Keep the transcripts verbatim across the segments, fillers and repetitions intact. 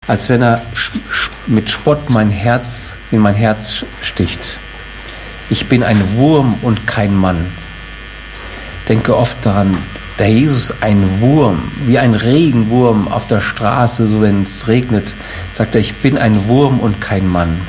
als wenn er mit Spott mein Herz in mein Herz sticht. Ich bin ein Wurm und kein Mann. Denke oft daran, der Jesus ein Wurm, wie ein Regenwurm auf der Straße, so wenn es regnet, sagt er, ich bin ein Wurm und kein Mann.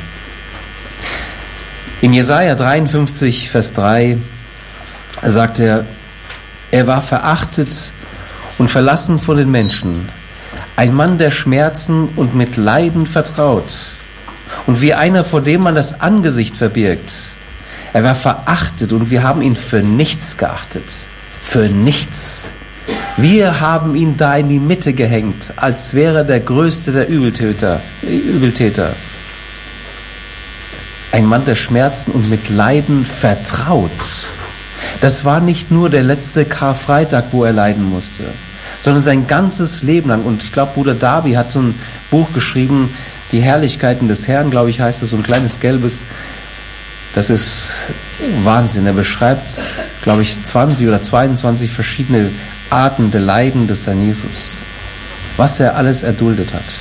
In Jesaja dreiundfünfzig, Vers drei sagt er, er war verachtet und verlassen von den Menschen, ein Mann der Schmerzen und mit Leiden vertraut und wie einer, vor dem man das Angesicht verbirgt. Er war verachtet und wir haben ihn für nichts geachtet. Für nichts. Wir haben ihn da in die Mitte gehängt, als wäre der größte der Übeltäter. Übeltäter. Ein Mann der Schmerzen und mit Leiden vertraut. Das war nicht nur der letzte Karfreitag, wo er leiden musste, sondern sein ganzes Leben lang. Und ich glaube, Bruder Darby hat so ein Buch geschrieben, Die Herrlichkeiten des Herrn, glaube ich, heißt es, so ein kleines gelbes. Das ist Wahnsinn. Er beschreibt, glaube ich, zwanzig oder zweiundzwanzig verschiedene Arten der Leiden des Herrn Jesus. Was er alles erduldet hat.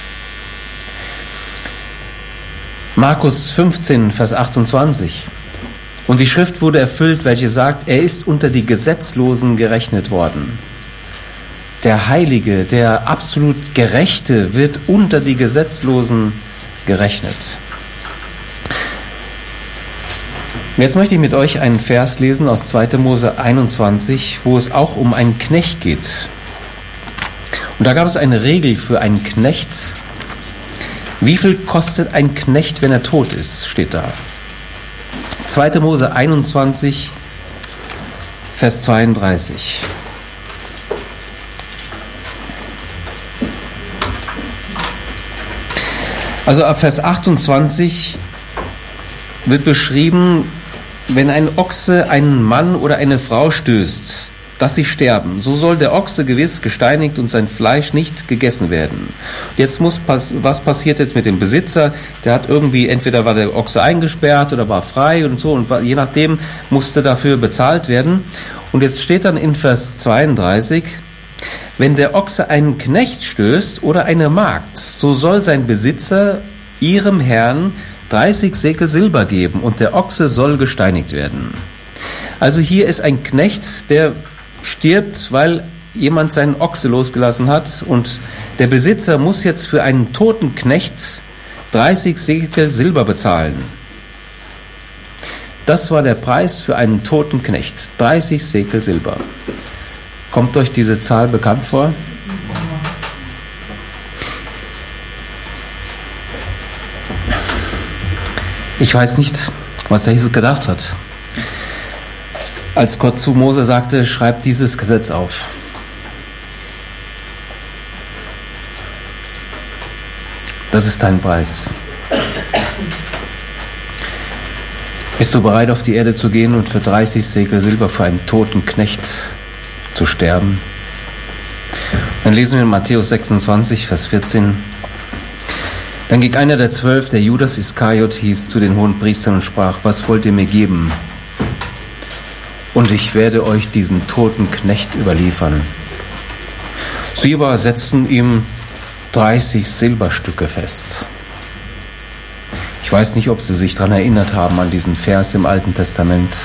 Markus fünfzehn, Vers achtundzwanzig. Und die Schrift wurde erfüllt, welche sagt, er ist unter die Gesetzlosen gerechnet worden. Der Heilige, der absolut Gerechte wird unter die Gesetzlosen gerechnet. Und jetzt möchte ich mit euch einen Vers lesen aus zweiter Mose einundzwanzig, wo es auch um einen Knecht geht. Und da gab es eine Regel für einen Knecht. Wie viel kostet ein Knecht, wenn er tot ist, steht da. zweiter Mose einundzwanzig, Vers zweiunddreißig. Also ab Vers achtundzwanzig wird beschrieben, wenn ein Ochse einen Mann oder eine Frau stößt, dass sie sterben, so soll der Ochse gewiss gesteinigt und sein Fleisch nicht gegessen werden. Jetzt muss was passiert jetzt mit dem Besitzer? Der hat irgendwie, entweder war der Ochse eingesperrt oder war frei und so, und je nachdem musste dafür bezahlt werden. Und jetzt steht dann in Vers zweiunddreißig, wenn der Ochse einen Knecht stößt oder eine Magd, so soll sein Besitzer ihrem Herrn dreißig Sekel Silber geben und der Ochse soll gesteinigt werden. Also hier ist ein Knecht, der stirbt, weil jemand seinen Ochse losgelassen hat, und der Besitzer muss jetzt für einen toten Knecht dreißig Sekel Silber bezahlen. Das war der Preis für einen toten Knecht, dreißig Sekel Silber. Kommt euch diese Zahl bekannt vor? Ich weiß nicht, was der Jesus gedacht hat, als Gott zu Mose sagte, schreib dieses Gesetz auf. Das ist dein Preis. Bist du bereit, auf die Erde zu gehen und für dreißig Sekel Silber für einen toten Knecht zu sterben? Dann lesen wir in Matthäus sechsundzwanzig, Vers vierzehn. Dann ging einer der zwölf, der Judas Iskariot hieß, zu den Hohenpriestern und sprach, was wollt ihr mir geben? Und ich werde euch diesen toten Knecht überliefern. Sie aber setzten ihm dreißig Silberstücke fest. Ich weiß nicht, ob Sie sich daran erinnert haben, an diesen Vers im Alten Testament.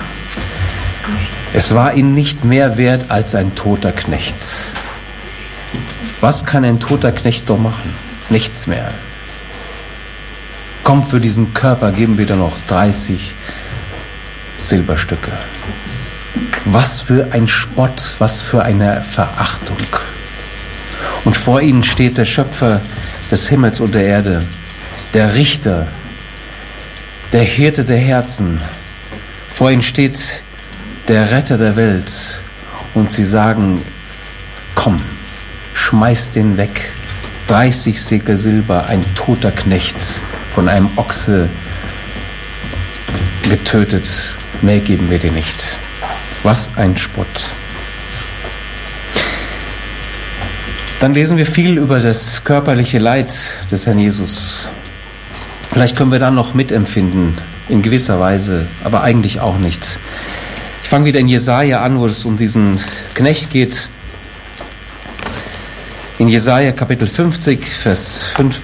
Es war ihnen nicht mehr wert als ein toter Knecht. Was kann ein toter Knecht doch machen? Nichts mehr. Komm, für diesen Körper geben wir dann noch dreißig Silberstücke. Was für ein Spott, was für eine Verachtung. Und vor ihnen steht der Schöpfer des Himmels und der Erde, der Richter, der Hirte der Herzen. Vor ihnen steht der Retter der Welt. Und sie sagen, komm, schmeiß den weg. dreißig Sekel Silber, ein toter Knecht, von einem Ochse getötet. Mehr geben wir dir nicht. Was ein Spott. Dann lesen wir viel über das körperliche Leid des Herrn Jesus. Vielleicht können wir dann noch mitempfinden, in gewisser Weise, aber eigentlich auch nicht. Ich fange wieder in Jesaja an, wo es um diesen Knecht geht. In Jesaja Kapitel fünfzig, Vers fünf